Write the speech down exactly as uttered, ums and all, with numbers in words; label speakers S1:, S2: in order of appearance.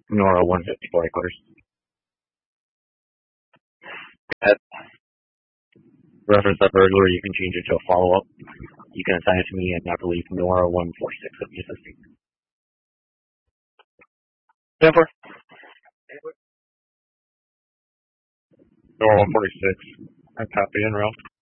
S1: Nora one fifty-four headquarters. At reference that burglary, you can change it to a follow-up. You can assign it to me, and I believe Nora one forty-six will be assisting. ten four. Nora one forty-six. I copy en route.